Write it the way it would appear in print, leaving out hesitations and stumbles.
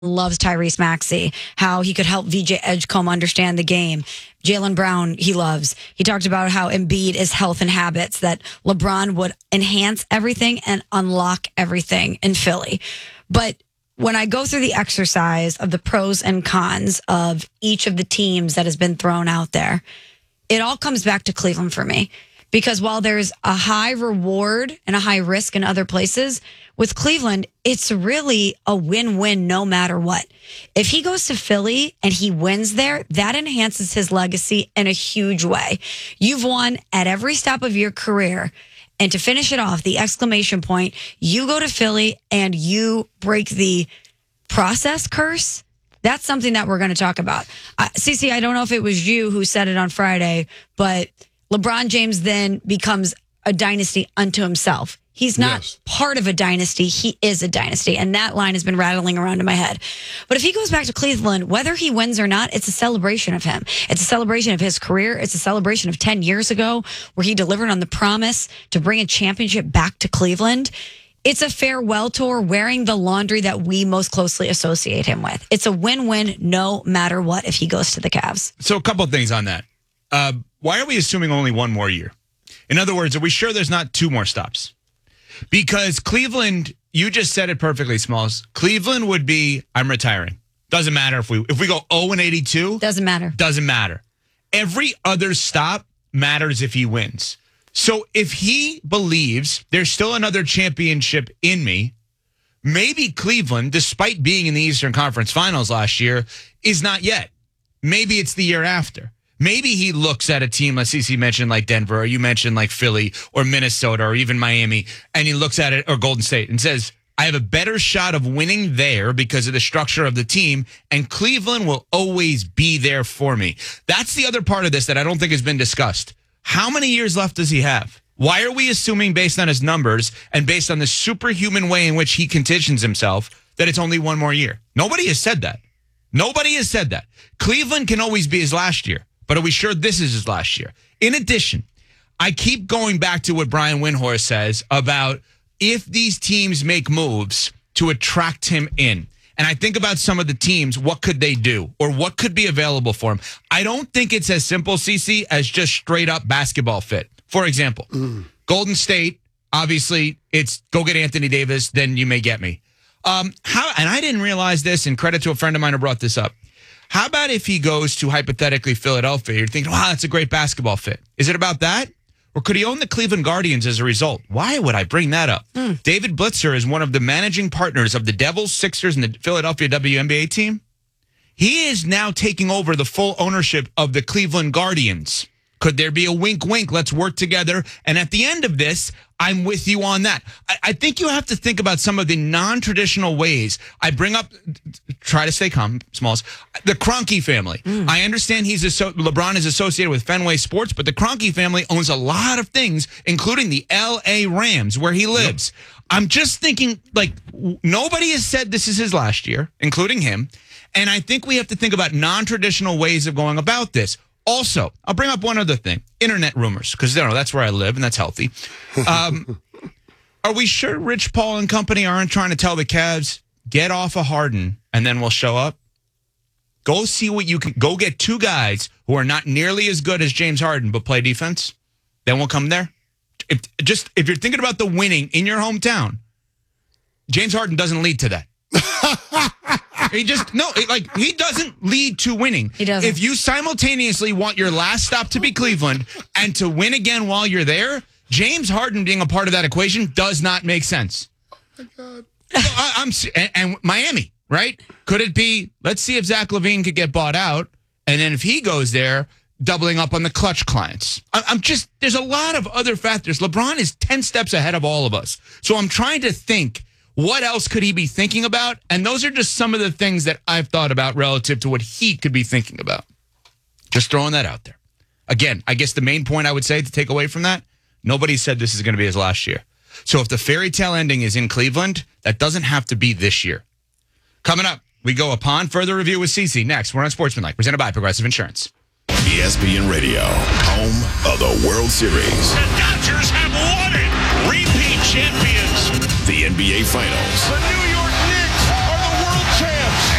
loves Tyrese Maxey, how he could help VJ Edgecombe understand the game. Jaylen Brown, he loves. He talked about how Embiid is health and habits, that LeBron would enhance everything and unlock everything in Philly. But when I go through the exercise of the pros and cons of each of the teams that has been thrown out there, it all comes back to Cleveland for me. Because while there's a high reward and a high risk in other places, with Cleveland, it's really a win-win no matter what. If he goes to Philly and he wins there, that enhances his legacy in a huge way. You've won at every step of your career. And to finish it off, the exclamation point, you go to Philly and you break the process curse. That's something that we're going to talk about. Cece, I don't know if it was you who said it on Friday, but LeBron James then becomes a dynasty unto himself. He's not part of a dynasty. He is a dynasty. And that line has been rattling around in my head. But if he goes back to Cleveland, whether he wins or not, it's a celebration of him. It's a celebration of his career. It's a celebration of 10 years ago where he delivered on the promise to bring a championship back to Cleveland. It's a farewell tour wearing the laundry that we most closely associate him with. It's a win-win no matter what if he goes to the Cavs. So a couple of things on that. Why are we assuming only one more year? In other words, are we sure there's not two more stops? Because Cleveland, you just said it perfectly, Smalls. Cleveland would be, I'm retiring. Doesn't matter if we go 0-82. Doesn't matter. Doesn't matter. Every other stop matters if he wins. So if he believes there's still another championship in me, maybe Cleveland, despite being in the Eastern Conference Finals last year, is not yet. Maybe it's the year after. Maybe he looks at a team, like CC mentioned, like Denver, or you mentioned like Philly or Minnesota or even Miami, and he looks at it, or Golden State, and says, I have a better shot of winning there because of the structure of the team, and Cleveland will always be there for me. That's the other part of this that I don't think has been discussed. How many years left does he have? Why are we assuming, based on his numbers and based on the superhuman way in which he conditions himself, that it's only one more year? Nobody has said that. Nobody has said that. Cleveland can always be his last year. But are we sure this is his last year? In addition, I keep going back to what Brian Windhorst says about if these teams make moves to attract him in. And I think about some of the teams, what could they do? Or what could be available for him? I don't think it's as simple, CC, as just straight up basketball fit. For example, Golden State, obviously, it's go get Anthony Davis, then you may get me. And I didn't realize this, and credit to a friend of mine who brought this up. How about if he goes to, hypothetically, Philadelphia? You're thinking, wow, that's a great basketball fit. Is it about that? Or could he own the Cleveland Guardians as a result? Why would I bring that up? David Blitzer is one of the managing partners of the Devils, Sixers, and the Philadelphia WNBA team. He is now taking over the full ownership of the Cleveland Guardians. Could there be a wink, wink? Let's work together. And at the end of this, I'm with you on that. I think you have to think about some of the non-traditional ways. I bring up, try to stay calm, Smalls, the Kroenke family. I understand LeBron is associated with Fenway Sports, but the Kroenke family owns a lot of things, including the L.A. Rams, where he lives. Yep. I'm just thinking, like, nobody has said this is his last year, including him. And I think we have to think about non-traditional ways of going about this. Also, I'll bring up one other thing. Internet rumors, because that's where I live, and that's healthy. Are we sure Rich Paul and company aren't trying to tell the Cavs, get off of Harden, and then we'll show up? Go see what you can. Go get two guys who are not nearly as good as James Harden, but play defense. Then we'll come there. If you're thinking about the winning in your hometown, James Harden doesn't lead to that. He doesn't lead to winning. He doesn't. If you simultaneously want your last stop to be Cleveland and to win again while you're there, James Harden being a part of that equation does not make sense. Oh, my God. And Miami, right? Could it be, let's see if Zach LaVine could get bought out, and then if he goes there, doubling up on the clutch clients. There's a lot of other factors. LeBron is 10 steps ahead of all of us. So I'm trying to think, what else could he be thinking about? And those are just some of the things that I've thought about relative to what he could be thinking about. Just throwing that out there. Again, I guess the main point I would say to take away from that, nobody said this is going to be his last year. So if the fairy tale ending is in Cleveland, that doesn't have to be this year. Coming up, we go upon further review with CC. Next, we're on Sportsmanlike, presented by Progressive Insurance. ESPN Radio, home of the World Series. The Dodgers have won it. Repeat champions. The NBA Finals. The New